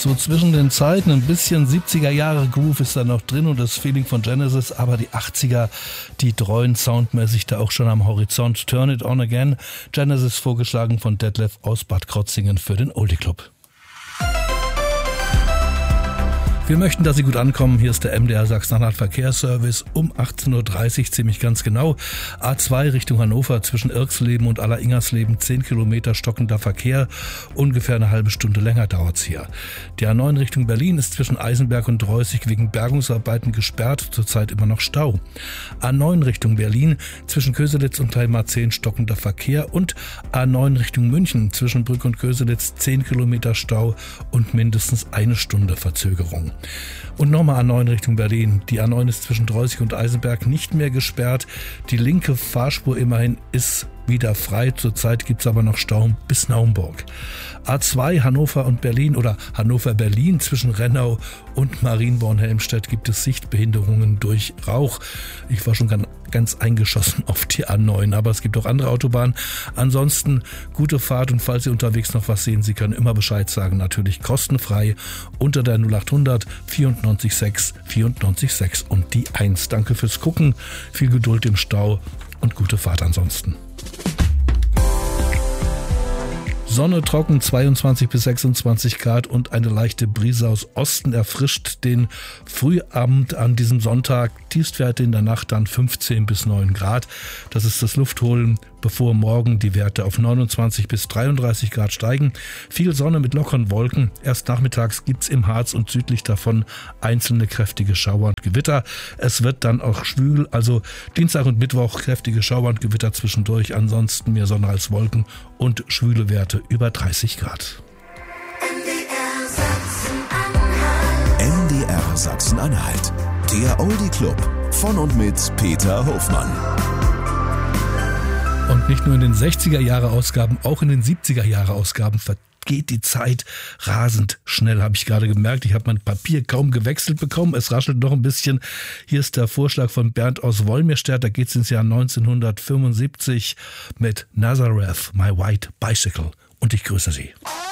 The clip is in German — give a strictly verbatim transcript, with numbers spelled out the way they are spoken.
So zwischen den Zeiten, ein bisschen siebziger Jahre Groove ist da noch drin und das Feeling von Genesis, aber die achtziger, die dreuen soundmäßig da auch schon am Horizont. Turn It On Again, Genesis vorgeschlagen von Detlef aus Bad Krozingen für den Oldie Club. Wir möchten, dass Sie gut ankommen. Hier ist der M D R Sachsen-Anhalt Verkehrsservice um achtzehn Uhr dreißig, ziemlich ganz genau. A zwei Richtung Hannover zwischen Irksleben und Aller-Ingersleben, zehn Kilometer stockender Verkehr. Ungefähr eine halbe Stunde länger dauert's hier. Die A neun Richtung Berlin ist zwischen Eisenberg und Reußig wegen Bergungsarbeiten gesperrt, zurzeit immer noch Stau. A neun Richtung Berlin zwischen Köselitz und Gleimar zehn stockender Verkehr und A neun Richtung München zwischen Brück und Köselitz zehn Kilometer Stau und mindestens eine Stunde Verzögerung. Und nochmal A neun Richtung Berlin. Die A neun ist zwischen Reußig und Eisenberg nicht mehr gesperrt. Die linke Fahrspur immerhin ist wieder frei. Zurzeit gibt es aber noch Stau bis Naumburg. A zwei Hannover und Berlin oder Hannover-Berlin zwischen Rennau und Marienborn-Helmstedt gibt es Sichtbehinderungen durch Rauch. Ich war schon ganz, ganz eingeschossen auf die A neun, aber es gibt auch andere Autobahnen. Ansonsten gute Fahrt und falls Sie unterwegs noch was sehen, Sie können immer Bescheid sagen, natürlich kostenfrei unter der null acht hundert vierundneunzig sechs vierundneunzig sechs und die eins. Danke fürs Gucken, viel Geduld im Stau und gute Fahrt ansonsten. Sonne trocken, zweiundzwanzig bis sechsundzwanzig Grad und eine leichte Brise aus Osten erfrischt den Frühabend an diesem Sonntag. Tiefstwerte in der Nacht dann fünfzehn bis neun Grad. Das ist das Luftholen, bevor morgen die Werte auf neunundzwanzig bis dreiunddreißig Grad steigen. Viel Sonne mit lockeren Wolken. Erst nachmittags gibt's im Harz und südlich davon einzelne kräftige Schauer und Gewitter. Es wird dann auch schwül, also Dienstag und Mittwoch kräftige Schauer und Gewitter zwischendurch. Ansonsten mehr Sonne als Wolken und schwüle Werte über dreißig Grad. M D R Sachsen-Anhalt. Der Oldie Club von und mit Peter Hofmann. Und nicht nur in den sechziger-Jahre-Ausgaben, auch in den siebziger-Jahre-Ausgaben vergeht die Zeit rasend schnell, habe ich gerade gemerkt. Ich habe mein Papier kaum gewechselt bekommen, es raschelt noch ein bisschen. Hier ist der Vorschlag von Bernd aus Wolmirstedt, da geht es ins Jahr neunzehnhundertfünfundsiebzig mit Nazareth, My White Bicycle. Und ich grüße Sie.